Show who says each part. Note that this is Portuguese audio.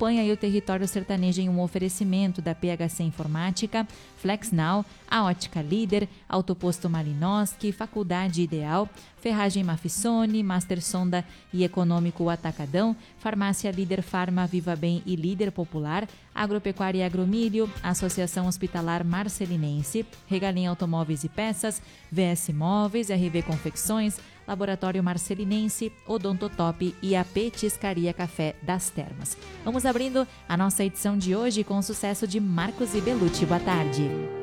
Speaker 1: acompanhe aí o Território Sertanejo em um oferecimento da PHC Informática, FlexNow, a Ótica Líder, Autoposto Malinowski, Faculdade Ideal, Ferragem Mafissone, Master Sonda e Econômico Atacadão, Farmácia Líder Farma, Viva Bem e Líder Popular, Agropecuária e Agromílio, Associação Hospitalar Marcelinense, Regalim Automóveis e Peças, VS Móveis, RV Confecções, Laboratório Marcelinense, Odontotop e a Petiscaria Café das Termas. Vamos abrindo a nossa edição de hoje com o sucesso de Marcos e Bellucci. Boa tarde.